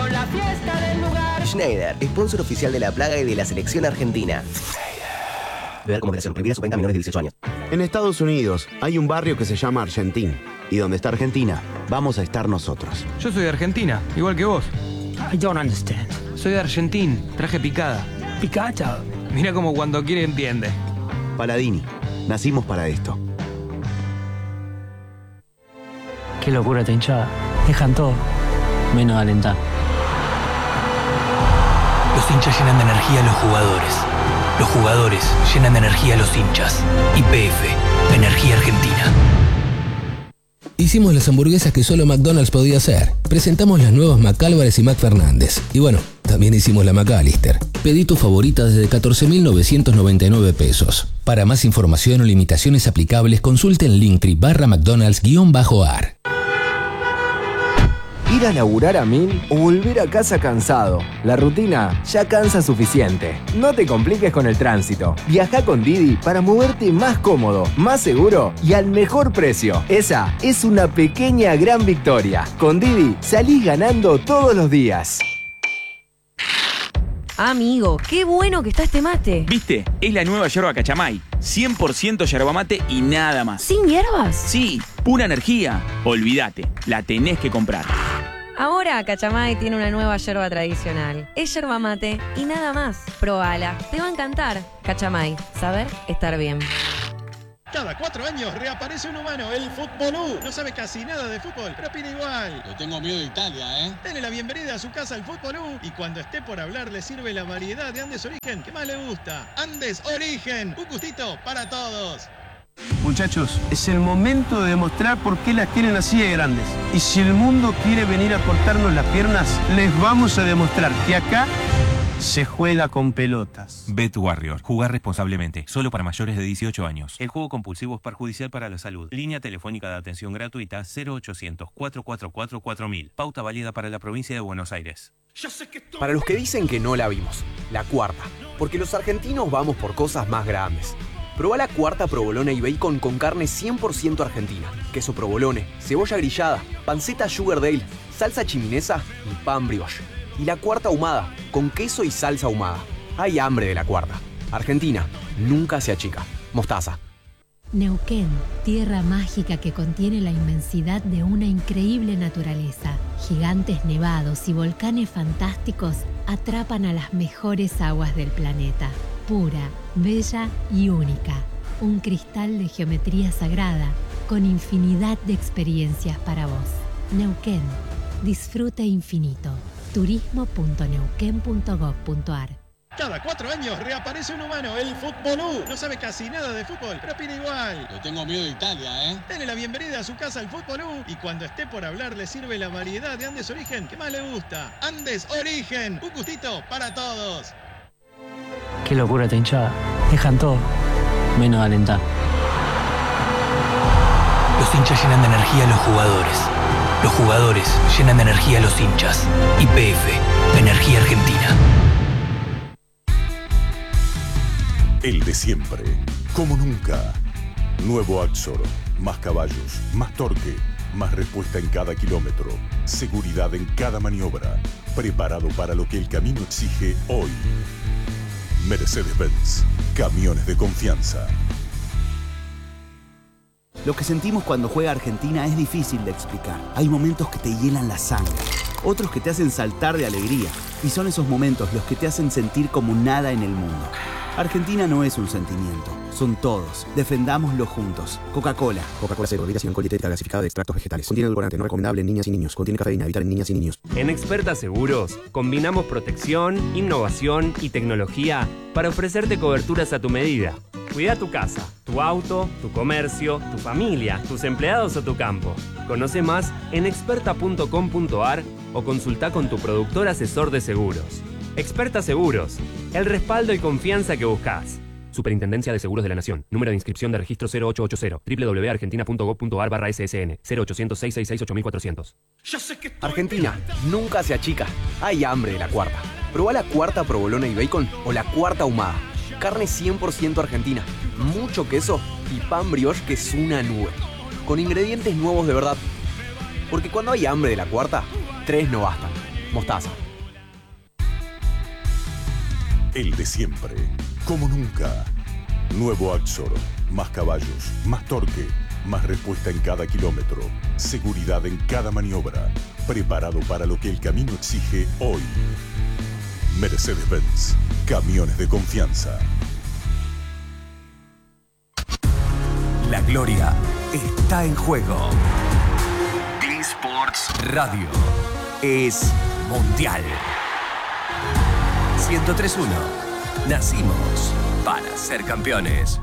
con la fiesta del lugar. Schneider, sponsor oficial de La Plaga y de la selección argentina. Beber como operación, prohibida su venta a menores de 18 años. En Estados Unidos hay un barrio que se llama Argentín. Y donde está Argentina, vamos a estar nosotros. Yo soy de Argentina, igual que vos. I don't understand. Soy de Argentín, traje picada. Picata. Mira como cuando quiere entiende. Paladini, nacimos para esto. Qué locura esta hinchada. Dejan todo, menos alentar. Los hinchas llenan de energía a los jugadores. Los jugadores llenan de energía a los hinchas. YPF, Energía Argentina. Hicimos las hamburguesas que solo McDonald's podía hacer. Presentamos las nuevas McAlvarez y McFernández. Y bueno, también hicimos la McAllister. Pedí tu favorita desde 14.999 pesos. Para más información o limitaciones aplicables, consulte en Linktree/McDonald's_ar. Ir a laburar a 1000 o volver a casa cansado. La rutina ya cansa suficiente. No te compliques con el tránsito. Viaja con Didi para moverte más cómodo, más seguro y al mejor precio. Esa es una pequeña gran victoria. Con Didi salís ganando todos los días. Amigo, qué bueno que está este mate. ¿Viste? Es la nueva yerba Cachamay. 100% yerba mate y nada más. ¿Sin hierbas? Sí, pura energía. Olvídate, la tenés que comprar. Ahora Cachamay tiene una nueva yerba tradicional. Es yerba mate y nada más. Probala, te va a encantar. Cachamay, saber estar bien. Cada 4 años reaparece un humano, el Futbolú. No sabe casi nada de fútbol, pero opina igual. Le tengo miedo de Italia, ¿eh? Dele la bienvenida a su casa al Futbolú y cuando esté por hablar le sirve la variedad de Andes Origen que más le gusta. Andes Origen, un gustito para todos. Muchachos, es el momento de demostrar por qué las tienen así de grandes. Y si el mundo quiere venir a cortarnos las piernas, les vamos a demostrar que acá se juega con pelotas. Bet Warrior. Jugar responsablemente. Solo para mayores de 18 años. El juego compulsivo es perjudicial para la salud. Línea telefónica de atención gratuita 0800-444-4000. Pauta válida para la provincia de Buenos Aires. Para los que dicen que no la vimos, la cuarta. Porque los argentinos vamos por cosas más grandes. Probá la cuarta provolone y bacon con carne 100% argentina. Queso provolone, cebolla grillada, panceta sugar dale, salsa chiminesa y pan brioche. Y la cuarta ahumada, con queso y salsa ahumada. Hay hambre de la cuarta. Argentina, nunca se achica. Mostaza. Neuquén, tierra mágica que contiene la inmensidad de una increíble naturaleza. Gigantes nevados y volcanes fantásticos atrapan a las mejores aguas del planeta. Pura, bella y única. Un cristal de geometría sagrada con infinidad de experiencias para vos. Neuquén, disfrute infinito. turismo.neuquén.gov.ar. Cada 4 años reaparece un humano, el Futbolú. No sabe casi nada de fútbol, pero opina igual. Le tengo miedo de Italia, ¿eh? Dele la bienvenida a su casa al Futbolú y cuando esté por hablar le sirve la variedad de Andes Origen que más le gusta. Andes Origen, un gustito para todos. Qué locura esta hinchada. Dejan todo, menos alentar. Los hinchas llenan de energía a los jugadores. Los jugadores llenan de energía a los hinchas. YPF, Energía Argentina. El de siempre, como nunca. Nuevo Axor, más caballos, más torque, más respuesta en cada kilómetro, seguridad en cada maniobra, preparado para lo que el camino exige hoy. Mercedes-Benz, camiones de confianza. Lo que sentimos cuando juega Argentina es difícil de explicar. Hay momentos que te hielan la sangre, otros que te hacen saltar de alegría. Y son esos momentos los que te hacen sentir como nada en el mundo. Argentina no es un sentimiento, son todos. Defendámoslo juntos. Coca-Cola. Coca-Cola Cero, bebida sin alcohol y dietética gasificada de extractos vegetales. Contiene edulcorante, no recomendable en niñas y niños. Contiene cafeína, evitar en niñas y niños. En Experta Seguros, combinamos protección, innovación y tecnología para ofrecerte coberturas a tu medida. Cuida tu casa, tu auto, tu comercio, tu familia, tus empleados o tu campo. Conoce más en experta.com.ar o consulta con tu productor asesor de seguros. Experta Seguros, el respaldo y confianza que buscas. Superintendencia de Seguros de la Nación. Número de inscripción de registro 0880. www.argentina.gov.ar/ssn 0800-666-8400. Argentina, nunca se achica. Hay hambre de la cuarta. Probá la cuarta provolone y bacon o la cuarta ahumada. Carne 100% argentina, mucho queso y pan brioche que es una nube. Con ingredientes nuevos de verdad. Porque cuando hay hambre de la cuarta, 3 no bastan. Mostaza. El de siempre, como nunca. Nuevo Axor, más caballos, más torque, más respuesta en cada kilómetro, seguridad en cada maniobra, preparado para lo que el camino exige hoy. Mercedes-Benz, camiones de confianza. La gloria está en juego. Team Sports Radio es mundial. 103.1. Nacimos para ser campeones.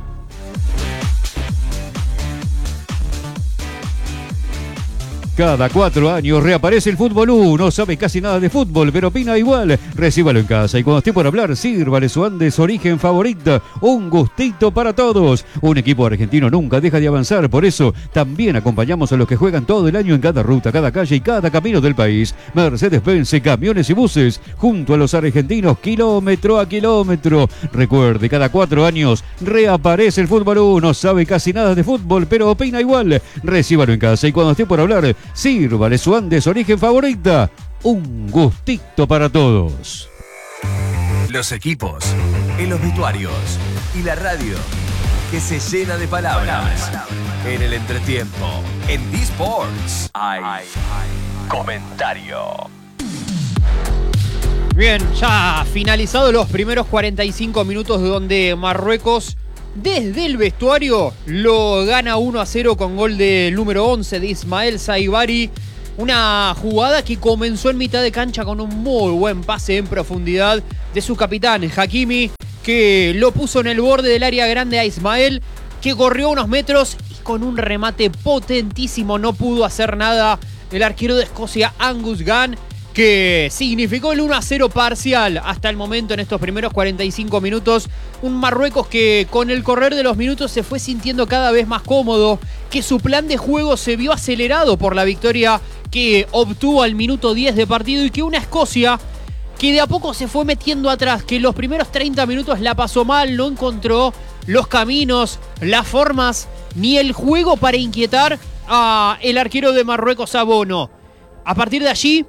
Cada 4 años reaparece el Fútbol U. No sabe casi nada de fútbol, pero opina igual. Recíbalo en casa y cuando esté por hablar, sírvale su Andes Origen favorita. Un gustito para todos. Un equipo argentino nunca deja de avanzar. Por eso también acompañamos a los que juegan todo el año en cada ruta, cada calle y cada camino del país. Mercedes-Benz, camiones y buses, junto a los argentinos, kilómetro a kilómetro. Recuerde, cada 4 años reaparece el Fútbol U. No sabe casi nada de fútbol, pero opina igual. Recíbalo en casa y cuando esté por hablar, sírvale su Andes Origen favorita. Un gustito para todos. Los equipos, en los vestuarios y la radio que se llena de palabras. En el entretiempo, en D-Sports, hay comentario. Bien, ya finalizados los primeros 45 minutos donde Marruecos desde el vestuario lo gana 1-0 con gol del número 11 de Ismael Saibari. Una jugada que comenzó en mitad de cancha con un muy buen pase en profundidad de su capitán Hakimi, que lo puso en el borde del área grande a Ismael, que corrió unos metros y con un remate potentísimo no pudo hacer nada el arquero de Escocia Angus Gunn, que significó el 1-0 parcial hasta el momento en estos primeros 45 minutos. Un Marruecos que con el correr de los minutos se fue sintiendo cada vez más cómodo, que su plan de juego se vio acelerado por la victoria que obtuvo al minuto 10 de partido, y que una Escocia que de a poco se fue metiendo atrás, que los primeros 30 minutos la pasó mal, no encontró los caminos, las formas ni el juego para inquietar a el arquero de Marruecos, a Bono. A partir de allí,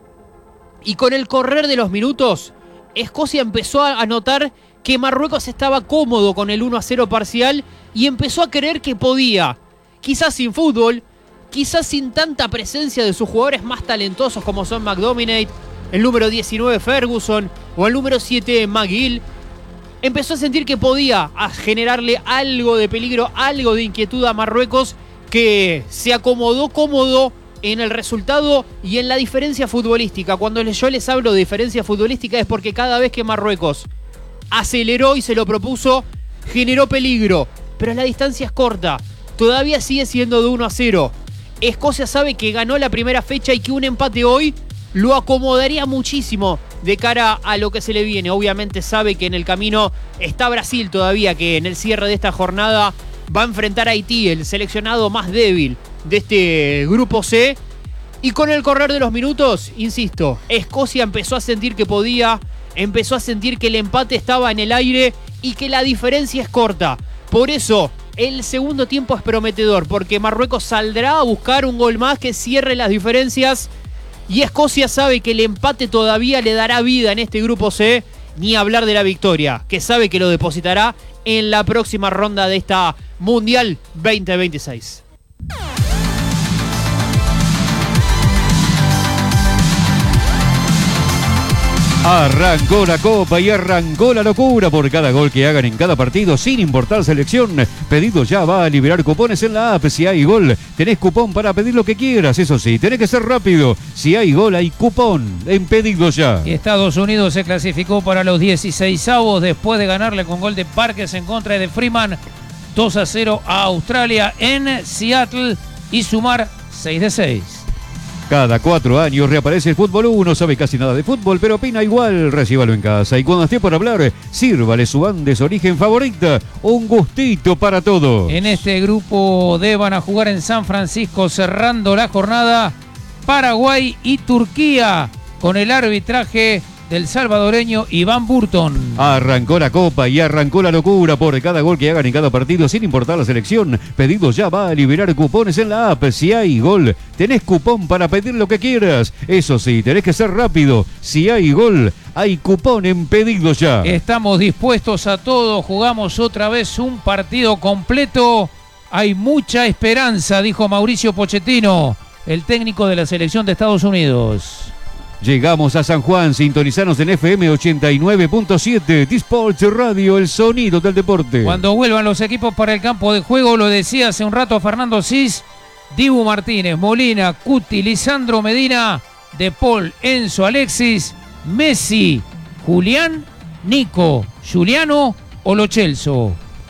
y con el correr de los minutos, Escocia empezó a notar que Marruecos estaba cómodo con el 1-0 parcial y empezó a creer que podía, quizás sin fútbol, quizás sin tanta presencia de sus jugadores más talentosos como son McDominay, el número 19 Ferguson o el número 7 McGill. Empezó a sentir que podía generarle algo de peligro, algo de inquietud a Marruecos, que se acomodó cómodo en el resultado y en la diferencia futbolística. Cuando yo les hablo de diferencia futbolística es porque cada vez que Marruecos aceleró y se lo propuso, generó peligro, pero la distancia es corta. Todavía sigue siendo de 1-0. Escocia sabe que ganó la primera fecha y que un empate hoy lo acomodaría muchísimo de cara a lo que se le viene. Obviamente sabe que en el camino está Brasil todavía, que en el cierre de esta jornada va a enfrentar a Haití, el seleccionado más débil de este grupo C. Y con el correr de los minutos, insisto, Escocia empezó a sentir que podía, empezó a sentir que el empate estaba en el aire y que la diferencia es corta. Por eso el segundo tiempo es prometedor, porque Marruecos saldrá a buscar un gol más que cierre las diferencias, y Escocia sabe que el empate todavía le dará vida en este grupo C, ni hablar de la victoria, que sabe que lo depositará en la próxima ronda de esta Mundial 2026. Arrancó la Copa y arrancó la locura por cada gol que hagan en cada partido, sin importar selección. Pedido Ya va a liberar cupones en la app. Si hay gol, tenés cupón para pedir lo que quieras. Eso sí, tenés que ser rápido. Si hay gol, hay cupón en Pedido Ya. Y Estados Unidos se clasificó para los 16avos después de ganarle con gol de Parkes en contra de Freeman 2-0 a Australia en Seattle y sumar 6-6. Cada 4 años reaparece el Fútbol U. No sabe casi nada de fútbol, pero opina igual. Recíbalo en casa y cuando esté por hablar, sírvale su Andes Origen favorita. Un gustito para todos. En este grupo D van a jugar en San Francisco, cerrando la jornada, Paraguay y Turquía, con el arbitraje del salvadoreño Iván Burton. Arrancó la Copa y arrancó la locura por cada gol que hagan en cada partido, sin importar la selección. Pedidos ya va a liberar cupones en la app. Si hay gol, tenés cupón para pedir lo que quieras. Eso sí, tenés que ser rápido. Si hay gol, hay cupón en Pedidos ya. Estamos dispuestos a todo. Jugamos otra vez un partido completo. Hay mucha esperanza, dijo Mauricio Pochettino, el técnico de la selección de Estados Unidos. Llegamos a San Juan, sintonizanos en FM 89.7, D-Sports Radio, el sonido del deporte. Cuando vuelvan los equipos para el campo de juego, lo decía hace un rato Fernando Cis, Dibu Martínez, Molina, Cuti, Lisandro Medina, De Paul, Enzo, Alexis, Messi, Julián, Nico, Juliano o Lo Celso.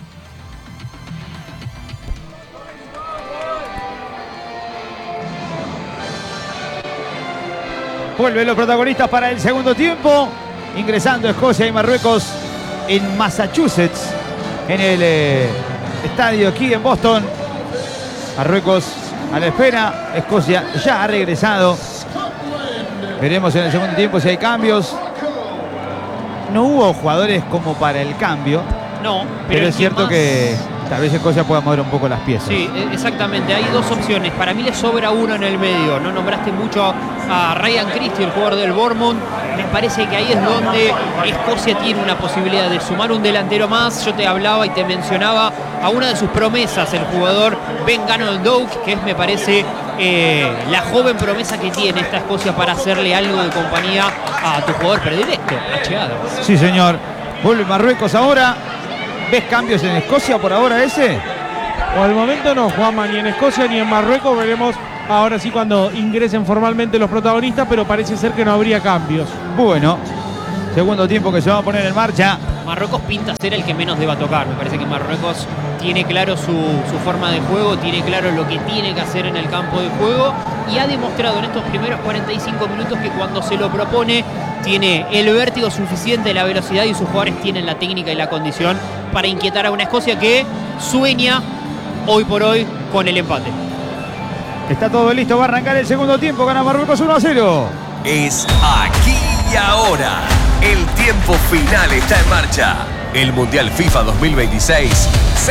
Vuelven los protagonistas para el segundo tiempo, ingresando Escocia y Marruecos en Massachusetts, en el estadio aquí en Boston. Marruecos a la espera, Escocia ya ha regresado. Veremos en el segundo tiempo si hay cambios. No hubo jugadores como para el cambio. No, pero es cierto que tal vez Escocia pueda mover un poco las piezas. Sí, exactamente. Hay dos opciones. Para mí le sobra uno en el medio. No nombraste mucho a Ryan Christie, el jugador del Bournemouth. Me parece que ahí es donde Escocia tiene una posibilidad de sumar un delantero más. Yo te hablaba y te mencionaba a una de sus promesas, el jugador Ben Gannon-Doak, que es, me parece, la joven promesa que tiene esta Escocia para hacerle algo de compañía a tu jugador predilecto, H. Adams. Sí, señor. Vuelve Marruecos ahora. ¿Ves cambios en Escocia por ahora ese? Por el momento no, Juanma, ni en Escocia ni en Marruecos. Veremos ahora sí cuando ingresen formalmente los protagonistas, pero parece ser que no habría cambios. Bueno, segundo tiempo que se va a poner en marcha. Marruecos pinta ser el que menos deba tocar. Me parece que Marruecos tiene claro su forma de juego, tiene claro lo que tiene que hacer en el campo de juego y ha demostrado en estos primeros 45 minutos que cuando se lo propone tiene el vértigo suficiente, la velocidad, y sus jugadores tienen la técnica y la condición para inquietar a una Escocia que sueña hoy por hoy con el empate. Está todo listo, va a arrancar el segundo tiempo, gana Marruecos 1-0. Es aquí y ahora. El tiempo final está en marcha. El Mundial FIFA 2026